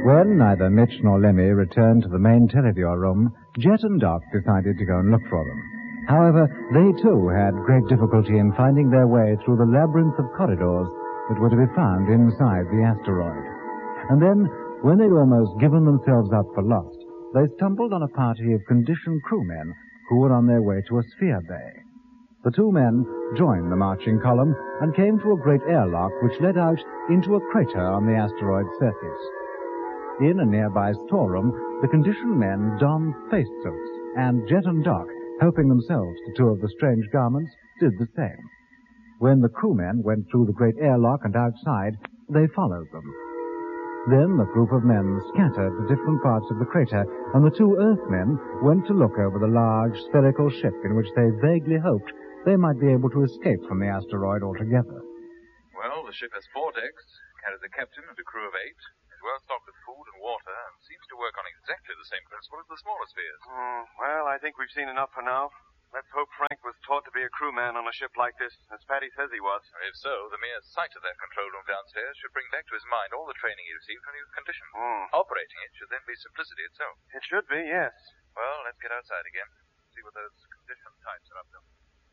When neither Mitch nor Lemmy returned to the main televiewer room, Jet and Doc decided to go and look for them. However, they too had great difficulty in finding their way through the labyrinth of corridors that were to be found inside the asteroid. And then, when they'd almost given themselves up for lost, they stumbled on a party of conditioned crewmen who were on their way to a sphere bay. The two men joined the marching column and came to a great airlock which led out into a crater on the asteroid's surface. In a nearby storeroom, the conditioned men donned spacesuits, and Jet and Doc, helping themselves to two of the strange garments, did the same. When the crewmen went through the great airlock and outside, they followed them. Then the group of men scattered to different parts of the crater, and the two Earthmen went to look over the large spherical ship in which they vaguely hoped they might be able to escape from the asteroid altogether. Well, the ship has 4 decks, carries a captain and a crew of 8, is well stocked with food and water, and seems to work on exactly the same principle as the smaller spheres. Well, I think we've seen enough for now. Let's hope Frank was taught to be a crewman on a ship like this, as Paddy says he was. If so, the mere sight of that control room downstairs should bring back to his mind all the training he received when he was conditioned. Operating it should then be simplicity itself. It should be, yes. Well, let's get outside again. See what those condition types are up to.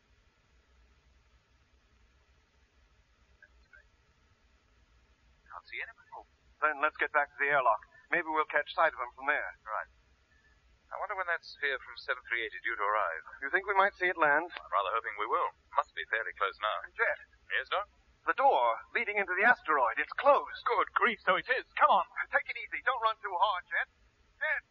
Can't see anyone. Then let's get back to the airlock. Maybe we'll catch sight of them from there. Right. I wonder when that sphere from 738 is due to arrive. You think we might see it land? I'm rather hoping we will. Must be fairly close now. Jet. Yes, Doc? The door leading into the asteroid. It's closed. Good grief, so it is. Come on. Take it easy. Don't run too hard, Jet. Jet!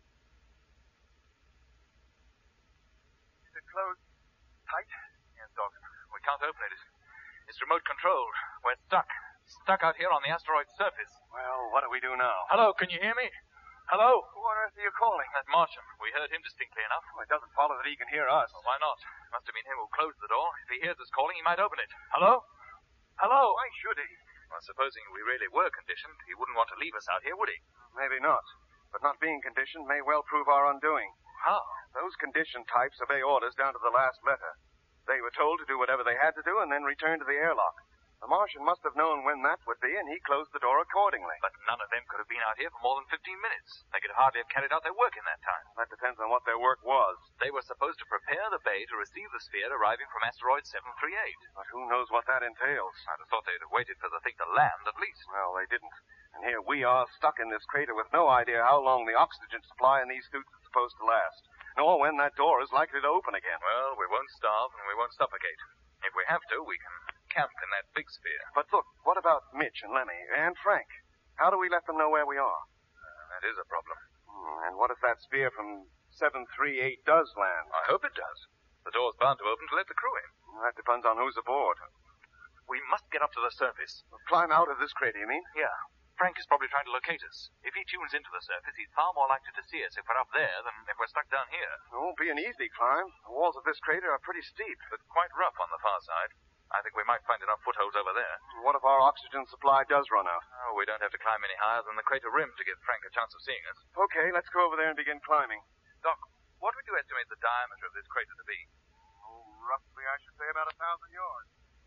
Is it closed tight? Yes, Doc. We can't open it. It's remote controlled. We're stuck. Stuck out here on the asteroid's surface. Well, what do we do now? Hello, can you hear me? Hello? Who on earth are you calling? That Martian. We heard him distinctly enough. Well, it doesn't follow that he can hear us. Well, why not? Must have been him who closed the door. If he hears us calling, he might open it. Hello? Hello? Why should he? Well, supposing we really were conditioned, he wouldn't want to leave us out here, would he? Maybe not. But not being conditioned may well prove our undoing. How? Those conditioned types obey orders down to the last letter. They were told to do whatever they had to do and then return to the airlock. The Martian must have known when that would be, and he closed the door accordingly. But none of them could have been out here for more than 15 minutes. They could hardly have carried out their work in that time. That depends on what their work was. They were supposed to prepare the bay to receive the sphere arriving from asteroid 738. But who knows what that entails? I'd have thought they'd have waited for the thing to land, at least. Well, they didn't. And here we are, stuck in this crater with no idea how long the oxygen supply in these suits is supposed to last, nor when that door is likely to open again. Well, we won't starve and we won't suffocate. If we have to, we can camp in that big sphere. But look, what about Mitch and Lemmy and Frank? How do we let them know where we are? That is a problem. And what if that sphere from 738 does land? I hope it does. The door's bound to open to let the crew in. That depends on who's aboard. We must get up to the surface. Climb out of this crater, you mean? Yeah. Frank is probably trying to locate us. If he tunes into the surface, he's far more likely to see us if we're up there than if we're stuck down here. It won't be an easy climb. The walls of this crater are pretty steep. But quite rough on the far side. I think we might find enough footholds over there. What if our oxygen supply does run out? Oh, we don't have to climb any higher than the crater rim to give Frank a chance of seeing us. Okay, let's go over there and begin climbing. Doc, what would you estimate the diameter of this crater to be? Oh, roughly, I should say about 1,000 yards.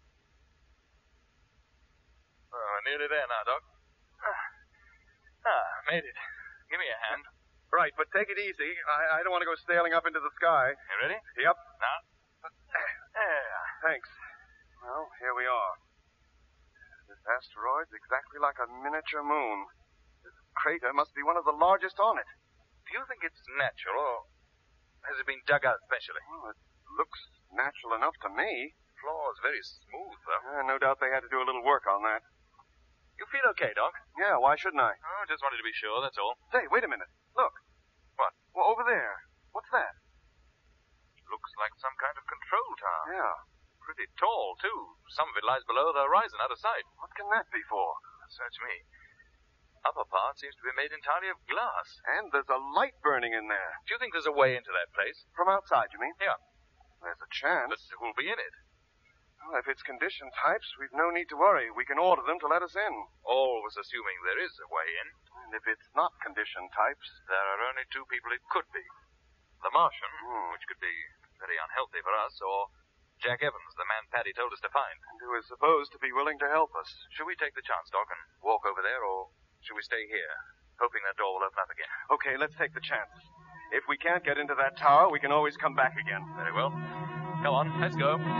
Oh, nearly there now, Doc. Made it. Give me a hand. Right, but take it easy. I don't want to go sailing up into the sky. You ready? Yep. Now. There. Thanks. Well, here we are. This asteroid's exactly like a miniature moon. This crater must be one of the largest on it. Do you think it's natural, or has it been dug out specially? Well, it looks natural enough to me. The floor is very smooth, though. No doubt they had to do a little work on that. You feel okay, Doc? Yeah, why shouldn't I? Oh, just wanted to be sure, that's all. Say, wait a minute. Look. What? Well, over there. What's that? Looks like some kind of control tower. Yeah. Pretty tall, too. Some of it lies below the horizon, out of sight. What can that be for? Search me. Upper part seems to be made entirely of glass. And there's a light burning in there. Do you think there's a way into that place? From outside, you mean? Yeah. There's a chance. But who'll be in it? Well, if it's conditioned types, we've no need to worry. We can order them to let us in. Always assuming there is a way in. And if it's not conditioned types... There are only 2 people it could be. The Martian, which could be very unhealthy for us, or Jack Evans, the man Paddy told us to find. And who is supposed to be willing to help us. Should we take the chance, Doc, and walk over there, or should we stay here, hoping that door open up again. Okay, let's take the chance. If we can't get into that tower, we can always come back again. Very well. Come on, let's go.